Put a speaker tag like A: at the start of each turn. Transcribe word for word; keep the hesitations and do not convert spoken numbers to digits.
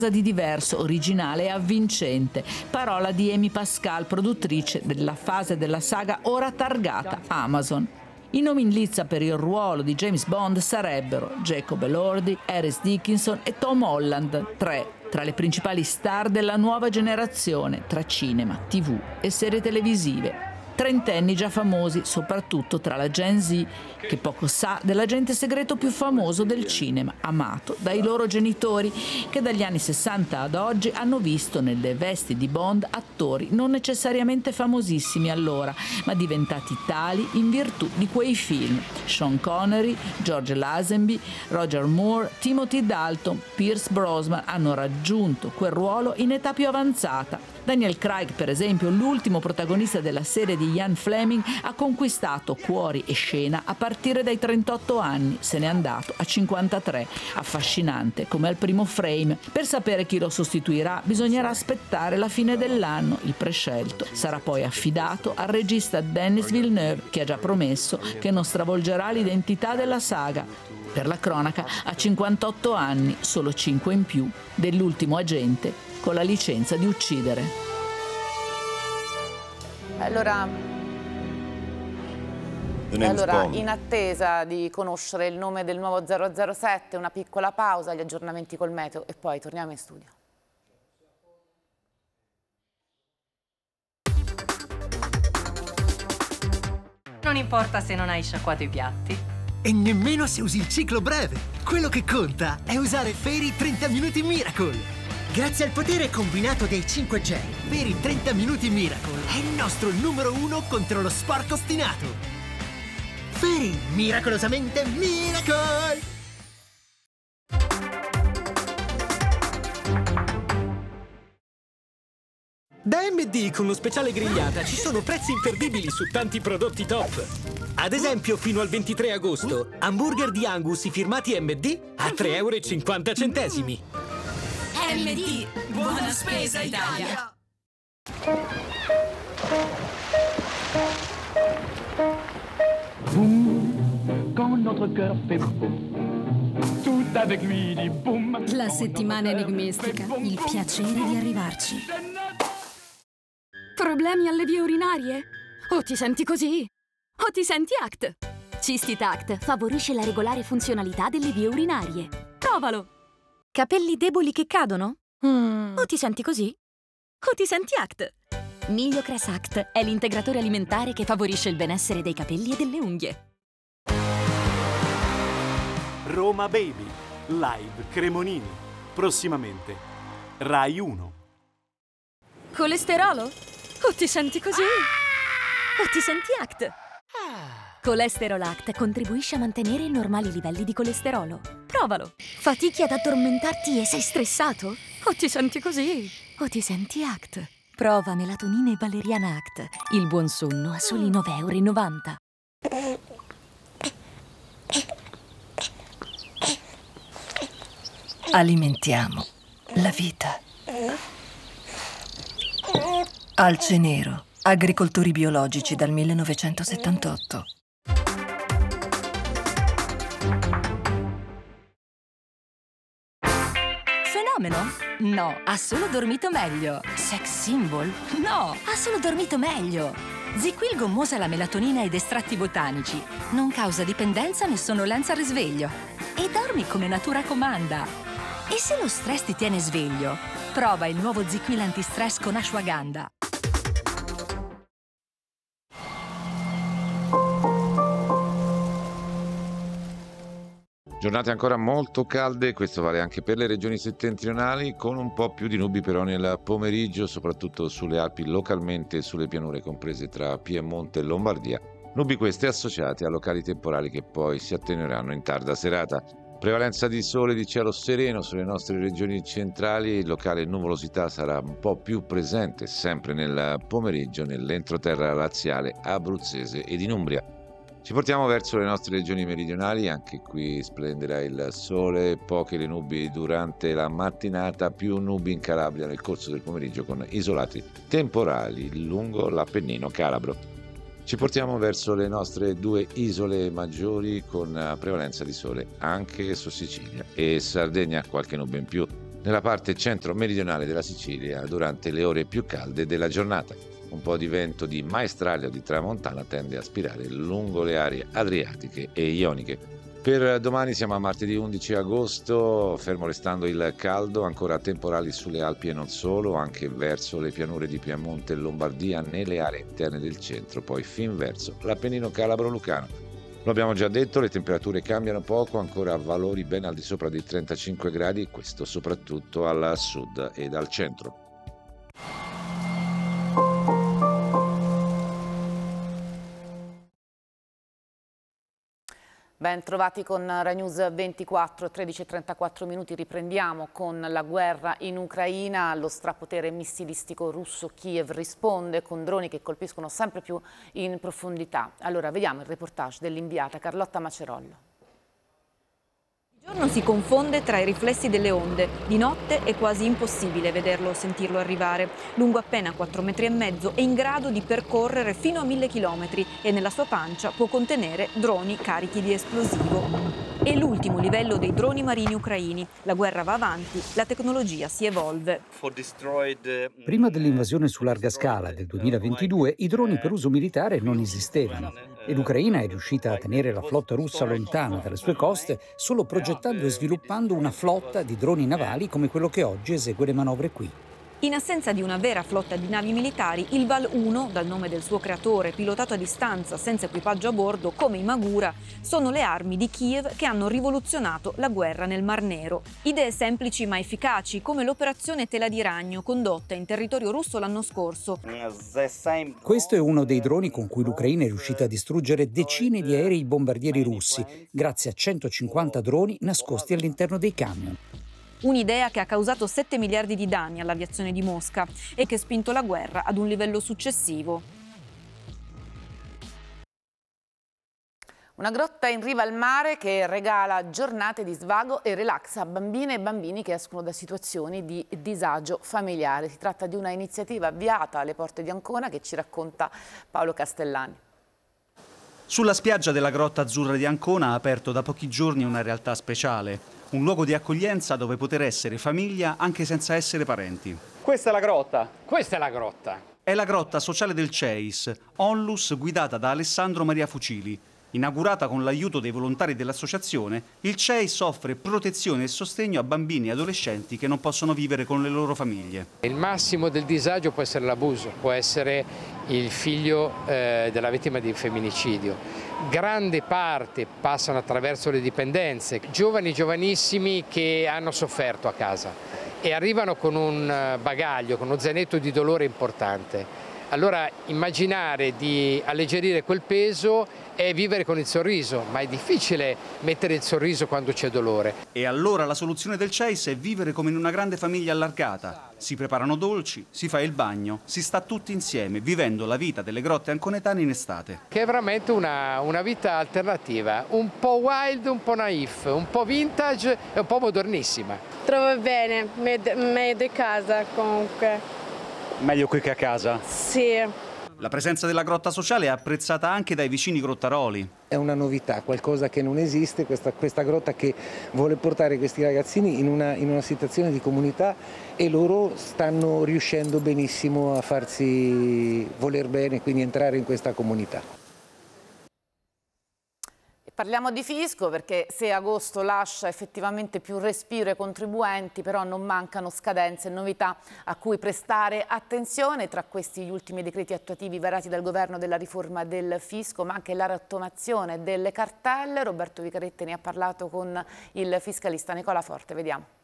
A: di diverso, originale e avvincente. Parola di Amy Pascal, produttrice della fase della saga ora targata Amazon. I nomi in lizza per il ruolo di James Bond sarebbero Jacob Elordi, Harris Dickinson e Tom Holland, tre tra le principali star della nuova generazione tra cinema, tivù e serie televisive. Trentenni già famosi, soprattutto tra la Gen Z, che poco sa dell'agente segreto più famoso del cinema, amato dai loro genitori, che dagli anni sessanta ad oggi hanno visto nelle vesti di Bond attori non necessariamente famosissimi allora, ma diventati tali in virtù di quei film. Sean Connery, George Lazenby, Roger Moore, Timothy Dalton, Pierce Brosnan hanno raggiunto quel ruolo in età più avanzata. Daniel Craig, per esempio, l'ultimo protagonista della serie di Ian Fleming, ha conquistato cuori e scena a partire dai trentotto anni, se n'è andato a cinquantatré, affascinante come al primo Frame. Per sapere chi lo sostituirà bisognerà aspettare la fine dell'anno, il prescelto sarà poi affidato al regista Denis Villeneuve, che ha già promesso che non stravolgerà l'identità della saga. Per la cronaca, ha cinquantotto anni, solo cinque in più dell'ultimo agente con la licenza di uccidere.
B: Allora, allora in attesa di conoscere il nome del nuovo zero zero sette, una piccola pausa, gli aggiornamenti col meteo e poi torniamo in studio.
C: Non importa se non hai sciacquato i piatti.
D: E nemmeno se usi il ciclo breve. Quello che conta è usare Fairy trenta Minuti Miracle. Grazie al potere combinato dei cinque gel, Fairy trenta Minuti Miracle è il nostro numero uno contro lo sporco ostinato. Fairy, miracolosamente Miracle! Da M D con lo speciale grigliata ci sono prezzi imperdibili su tanti prodotti top. Ad esempio, fino al ventitré agosto, hamburger di Angus firmati M D a tre euro e cinquanta centesimi.
E: M D, buona spesa Italia!
F: Boum, quand notre cœur fait boum, tout avec lui dit boum.
G: La settimana enigmistica, il piacere di arrivarci. Problemi alle vie urinarie? O ti senti così? O ti senti A C T? Cistitat favorisce la regolare funzionalità delle vie urinarie. Provalo! Capelli deboli che cadono? Mm. O ti senti così? O ti senti A C T? Migliocress Act è l'integratore alimentare che favorisce il benessere dei capelli e delle unghie.
H: Roma Baby, live Cremonini. Prossimamente, Rai uno.
G: Colesterolo? O ti senti così? O ti senti A C T? Colesterol Act contribuisce a mantenere i normali livelli di colesterolo. Provalo! Fatichi ad addormentarti e sei stressato? O ti senti così? O ti senti A C T? Prova melatonina e valeriana Act. Il buon sonno a soli nove euro e novanta.
I: Alimentiamo la vita. Alce Nero, agricoltori biologici dal millenovecentosettantotto.
C: Fenomeno? No, ha solo dormito meglio. Sex symbol? No, ha solo dormito meglio. ZzzQuil gommosa la melatonina ed estratti botanici. Non causa dipendenza né sonnolenza al risveglio. E dormi come natura comanda. E se lo stress ti tiene sveglio, prova il nuovo ZzzQuil antistress con ashwagandha.
J: Giornate ancora molto calde, questo vale anche per le regioni settentrionali, con un po' più di nubi però nel pomeriggio, soprattutto sulle Alpi, localmente e sulle pianure comprese tra Piemonte e Lombardia. Nubi queste associate a locali temporali che poi si attenueranno in tarda serata. Prevalenza di sole e di cielo sereno sulle nostre regioni centrali, il locale nuvolosità sarà un po' più presente sempre nel pomeriggio nell'entroterra laziale, abruzzese ed in Umbria. Ci portiamo verso le nostre regioni meridionali, anche qui splenderà il sole, poche le nubi durante la mattinata, più nubi in Calabria nel corso del pomeriggio con isolati temporali lungo l'Appennino calabro. Ci portiamo verso le nostre due isole maggiori con prevalenza di sole anche su Sicilia e Sardegna, qualche nube in più nella parte centro-meridionale della Sicilia durante le ore più calde della giornata. Un po' di vento di maestrale o di tramontana tende a spirare lungo le aree adriatiche e ioniche. Per domani siamo a martedì undici agosto, fermo restando il caldo, ancora temporali sulle Alpi e non solo, anche verso le pianure di Piemonte e Lombardia, nelle aree interne del centro, poi fin verso l'Appennino calabro-lucano. Lo abbiamo già detto, le temperature cambiano poco, ancora a valori ben al di sopra dei trentacinque gradi, questo soprattutto al sud ed al centro.
B: Ben trovati con Rai News ventiquattro, tredici e trentaquattro minuti, riprendiamo con la guerra in Ucraina. Lo strapotere missilistico russo Kiev risponde con droni che colpiscono sempre più in profondità. Allora vediamo il reportage dell'inviata Carlotta Macerollo.
K: Il giorno si confonde tra i riflessi delle onde, di notte è quasi impossibile vederlo o sentirlo arrivare. Lungo appena quattro metri e mezzo, è in grado di percorrere fino a mille chilometri e nella sua pancia può contenere droni carichi di esplosivo. È l'ultimo livello dei droni marini ucraini. La guerra va avanti, la tecnologia si evolve.
L: Prima dell'invasione su larga scala del duemilaventidue, i droni per uso militare non esistevano e l'Ucraina è riuscita a tenere la flotta russa lontana dalle sue coste solo progettando e sviluppando una flotta di droni navali come quello che oggi esegue le manovre qui.
K: In assenza di una vera flotta di navi militari, il Val uno, dal nome del suo creatore, pilotato a distanza senza equipaggio a bordo, come i Magura, sono le armi di Kiev che hanno rivoluzionato la guerra nel Mar Nero. Idee semplici ma efficaci, come l'operazione Tela di Ragno, condotta in territorio russo l'anno scorso.
L: Questo è uno dei droni con cui l'Ucraina è riuscita a distruggere decine di aerei bombardieri russi, grazie a centocinquanta droni nascosti all'interno dei camion.
K: Un'idea che ha causato sette miliardi di danni all'aviazione di Mosca e che ha spinto la guerra ad un livello successivo.
B: Una grotta in riva al mare che regala giornate di svago e relax a bambine e bambini che escono da situazioni di disagio familiare. Si tratta di una iniziativa avviata alle porte di Ancona che ci racconta Paolo Castellani.
M: Sulla spiaggia della Grotta Azzurra di Ancona ha aperto da pochi giorni una realtà speciale. Un luogo di accoglienza dove poter essere famiglia anche senza essere parenti.
N: Questa è la grotta, questa è la grotta.
M: È la grotta sociale del C E I S, Onlus guidata da Alessandro Maria Fucili. Inaugurata con l'aiuto dei volontari dell'associazione, il C E I S offre protezione e sostegno a bambini e adolescenti che non possono vivere con le loro famiglie.
N: Il massimo del disagio può essere l'abuso, può essere il figlio eh, della vittima di femminicidio. Grande parte passano attraverso le dipendenze, giovani giovanissimi che hanno sofferto a casa e arrivano con un bagaglio, con uno zainetto di dolore importante. Allora immaginare di alleggerire quel peso è vivere con il sorriso, ma è difficile mettere il sorriso quando c'è dolore.
M: E allora la soluzione del C E I S è vivere come in una grande famiglia allargata. Si preparano dolci, si fa il bagno, si sta tutti insieme, vivendo la vita delle grotte anconetane in estate.
N: Che è veramente una, una vita alternativa, un po' wild, un po' naif, un po' vintage e un po' modernissima.
O: Trovo bene, meglio di casa comunque.
M: Meglio qui che a casa?
O: Sì.
M: La presenza della grotta sociale è apprezzata anche dai vicini grottaroli.
P: È una novità, qualcosa che non esiste, questa, questa grotta che vuole portare questi ragazzini in una, in una situazione di comunità e loro stanno riuscendo benissimo a farsi voler bene, quindi entrare in questa comunità.
B: Parliamo di fisco perché se agosto lascia effettivamente più respiro ai contribuenti, però non mancano scadenze e novità a cui prestare attenzione. Tra questi gli ultimi decreti attuativi varati dal governo della riforma del fisco, ma anche la rottamazione delle cartelle. Roberto Vicaretti ne ha parlato con il fiscalista Nicola Forte, vediamo.